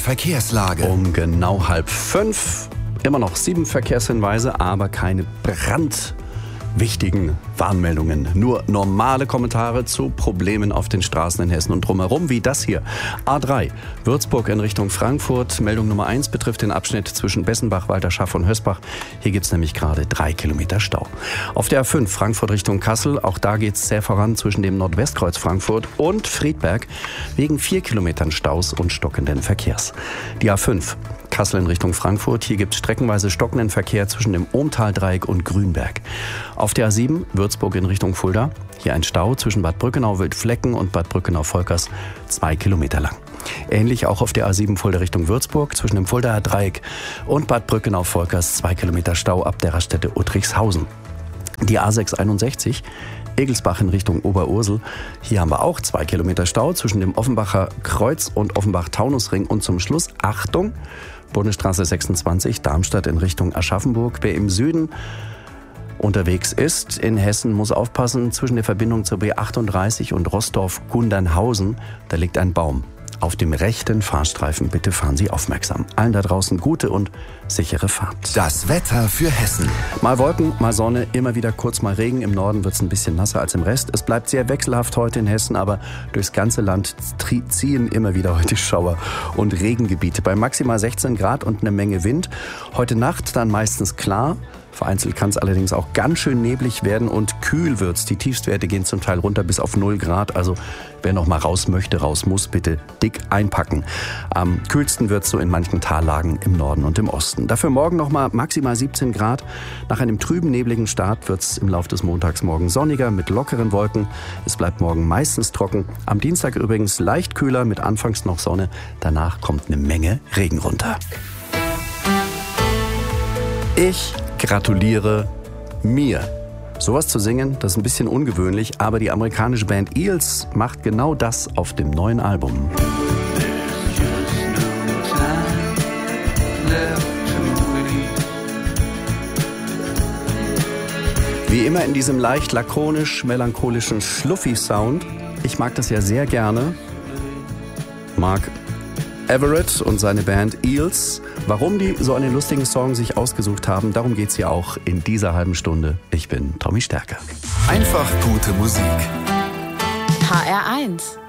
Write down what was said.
Verkehrslage. Um genau 4:30. Immer noch 7 Verkehrshinweise, aber keine brandwichtigen Warnmeldungen. Nur normale Kommentare zu Problemen auf den Straßen in Hessen und drumherum, wie das hier. A3, Würzburg in Richtung Frankfurt. Meldung Nummer 1 betrifft den Abschnitt zwischen Bessenbach, Walterschaff und Hösbach. Hier gibt es nämlich gerade 3 Kilometer Stau. Auf der A5, Frankfurt Richtung Kassel. Auch da geht es sehr voran zwischen dem Nordwestkreuz Frankfurt und Friedberg wegen 4 Kilometern Staus und stockenden Verkehrs. Die A5, Kassel in Richtung Frankfurt. Hier gibt es streckenweise stockenden Verkehr zwischen dem Ohmtal-Dreieck und Grünberg. Auf der A7, Würzburg in Richtung Fulda. Hier ein Stau zwischen Bad Brückenau-Wildflecken und Bad Brückenau-Volkers, 2 Kilometer lang. Ähnlich auch auf der A7 Fulda Richtung Würzburg zwischen dem Fuldaer Dreieck und Bad Brückenau-Volkers, 2 Kilometer Stau ab der Raststätte Uttrichshausen. Die A661, Egelsbach in Richtung Oberursel. Hier haben wir auch 2 Kilometer Stau zwischen dem Offenbacher Kreuz und Offenbach-Taunusring. Und zum Schluss, Achtung, Bundesstraße 26, Darmstadt in Richtung Aschaffenburg. Wer im Süden unterwegs ist in Hessen, muss aufpassen, zwischen der Verbindung zur B38 und Rostorf-Gundernhausen, da liegt ein Baum. Auf dem rechten Fahrstreifen, bitte fahren Sie aufmerksam. Allen da draußen gute und sichere Fahrt. Das Wetter für Hessen. Mal Wolken, mal Sonne, immer wieder kurz mal Regen. Im Norden wird es ein bisschen nasser als im Rest. Es bleibt sehr wechselhaft heute in Hessen, aber durchs ganze Land ziehen immer wieder heute Schauer und Regengebiete. Bei maximal 16 Grad und eine Menge Wind. Heute Nacht dann meistens klar. Vereinzelt kann es allerdings auch ganz schön neblig werden und kühl wird's. Die Tiefstwerte gehen zum Teil runter bis auf 0 Grad. Also wer noch mal raus möchte, raus muss, bitte dick einpacken. Am kühlsten wird's so in manchen Tallagen im Norden und im Osten. Dafür morgen noch mal maximal 17 Grad. Nach einem trüben, nebligen Start wird's im Laufe des Montags morgen sonniger mit lockeren Wolken. Es bleibt morgen meistens trocken. Am Dienstag übrigens leicht kühler mit anfangs noch Sonne. Danach kommt eine Menge Regen runter. Ich gratuliere mir. Sowas zu singen, das ist ein bisschen ungewöhnlich, aber die amerikanische Band Eels macht genau das auf dem neuen Album. Wie immer in diesem leicht lakonisch-melancholischen Schluffi-Sound. Ich mag das ja sehr gerne. Mark Everett und seine Band Eels. Warum die so einen lustigen Song sich ausgesucht haben, darum geht's hier auch in dieser halben Stunde. Ich bin Tommy Stärker. Einfach gute Musik. HR1